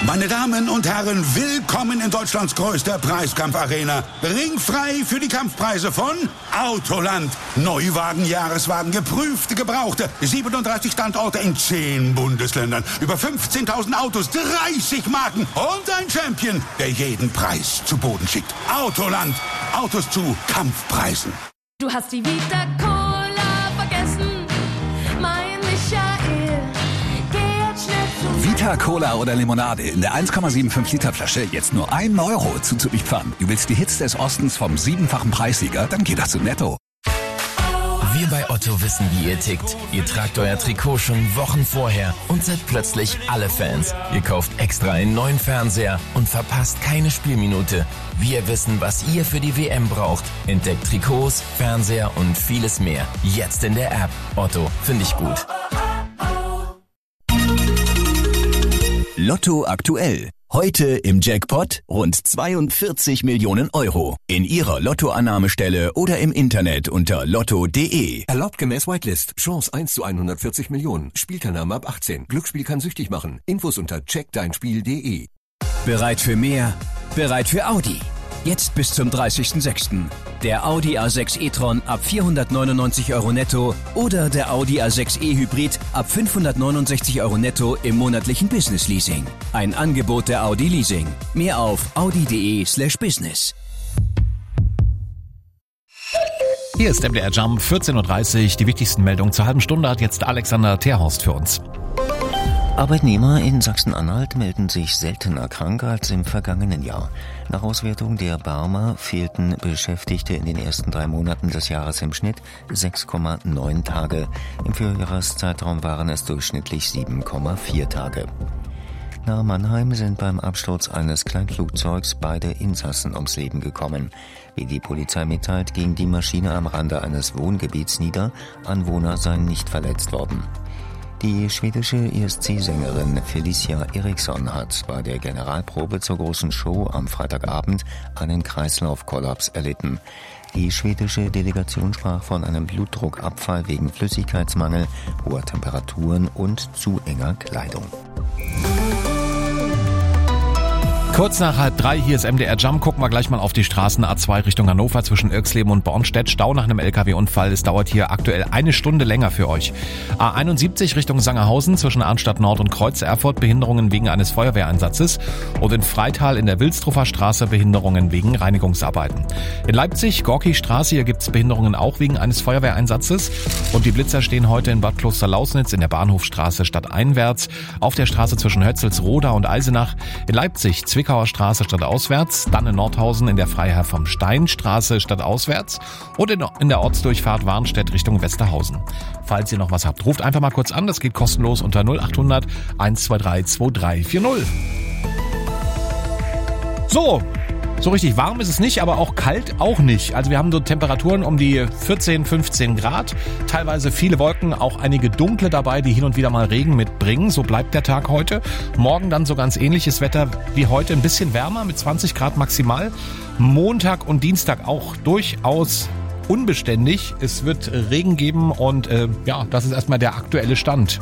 Meine Damen und Herren, willkommen in Deutschlands größter Preiskampfarena. Ringfrei für die Kampfpreise von Autoland. Neuwagen, Jahreswagen, geprüfte, gebrauchte. 37 Standorte in 10 Bundesländern. Über 15.000 Autos, 30 Marken und ein Champion, der jeden Preis zu Boden schickt. Autoland. Autos zu Kampfpreisen. Du hast die Vita Cola vergessen, mein Michael. Geh jetzt schnell zu Vita Cola oder Limonade in der 1,75 Liter Flasche jetzt nur 1 Euro zuzulieferern. Du willst die Hits des Ostens vom 7-fachen Preissieger? Dann geh doch zu Netto. Wir bei Otto wissen, wie ihr tickt. Ihr tragt euer Trikot schon Wochen vorher und seid plötzlich alle Fans. Ihr kauft extra einen neuen Fernseher und verpasst keine Spielminute. Wir wissen, was ihr für die WM braucht. Entdeckt Trikots, Fernseher und vieles mehr. Jetzt in der App. Otto, finde ich gut. Lotto aktuell. Heute im Jackpot rund 42 Millionen Euro. In Ihrer Lottoannahmestelle oder im Internet unter lotto.de. Erlaubt gemäß Whitelist. Chance 1 zu 140 Millionen. Spielteilnahme ab 18. Glücksspiel kann süchtig machen. Infos unter checkdeinspiel.de. Bereit für mehr? Bereit für Audi. Jetzt bis zum 30.06. Der Audi A6 e-tron ab 499 Euro netto oder der Audi A6 e-Hybrid ab 569 Euro netto im monatlichen Business-Leasing. Ein Angebot der Audi Leasing. Mehr auf audi.de/business. Hier ist MDR Jump, 14.30 Uhr. Die wichtigsten Meldungen zur halben Stunde hat jetzt Alexander Terhorst für uns. Arbeitnehmer in Sachsen-Anhalt melden sich seltener krank als im vergangenen Jahr. Nach Auswertung der Barmer fehlten Beschäftigte in den ersten 3 Monaten des Jahres im Schnitt 6,9 Tage. Im Vorjahreszeitraum waren es durchschnittlich 7,4 Tage. Nahe Mannheim sind beim Absturz eines Kleinflugzeugs beide Insassen ums Leben gekommen. Wie die Polizei mitteilt, ging die Maschine am Rande eines Wohngebiets nieder. Anwohner seien nicht verletzt worden. Die schwedische ESC-Sängerin Felicia Eriksson hat bei der Generalprobe zur großen Show am Freitagabend einen Kreislaufkollaps erlitten. Die schwedische Delegation sprach von einem Blutdruckabfall wegen Flüssigkeitsmangel, hoher Temperaturen und zu enger Kleidung. Kurz nach 2:30, hier ist MDR Jump. Gucken wir gleich mal auf die Straßen A2 Richtung Hannover zwischen Irxleben und Bornstedt. Stau nach einem LKW-Unfall. Es dauert hier aktuell 1 Stunde länger für euch. A71 Richtung Sangerhausen zwischen Arnstadt Nord und Kreuz Erfurt. Behinderungen wegen eines Feuerwehreinsatzes. Und in Freital in der Wilstruffer Straße Behinderungen wegen Reinigungsarbeiten. In Leipzig, Gorki-Straße, hier gibt's Behinderungen auch wegen eines Feuerwehreinsatzes. Und die Blitzer stehen heute in Bad Kloster-Lausnitz in der Bahnhofstraße stadteinwärts. Auf der Straße zwischen Hötzelsroda und Eisenach. In Leipzig, Zwickauer Straße stadtauswärts, dann in Nordhausen in der Freiherr vom Stein Straße stadtauswärts und in der Ortsdurchfahrt Warnstedt Richtung Westerhausen. Falls ihr noch was habt, ruft einfach mal kurz an, das geht kostenlos unter 0800 123 2340. So richtig warm ist es nicht, aber auch kalt auch nicht. Also wir haben so Temperaturen um die 14, 15 Grad. Teilweise viele Wolken, auch einige dunkle dabei, die hin und wieder mal Regen mitbringen. So bleibt der Tag heute. Morgen dann so ganz ähnliches Wetter wie heute. Ein bisschen wärmer mit 20 Grad maximal. Montag und Dienstag auch durchaus unbeständig. Es wird Regen geben und das ist erstmal der aktuelle Stand.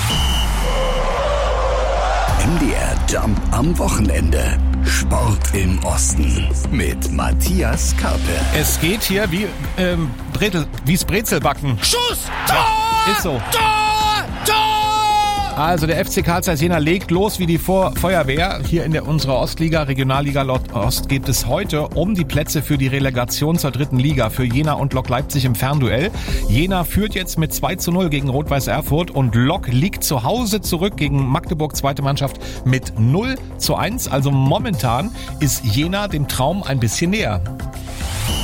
MDR Jump am Wochenende. Sport im Osten mit Matthias Karpe. Es geht hier wie wie's Brezelbacken. Schuss! Tor! Ja, ist so. Tor! Also der FC Karl Zeiss Jena legt los wie die Feuerwehr. Hier in unserer Ostliga, Regionalliga Ost, geht es heute um die Plätze für die Relegation zur 3. Liga für Jena und Lok Leipzig im Fernduell. Jena führt jetzt mit 2:0 gegen Rot-Weiß Erfurt und Lok liegt zu Hause zurück gegen Magdeburg, zweite Mannschaft, mit 0:1. Also momentan ist Jena dem Traum ein bisschen näher.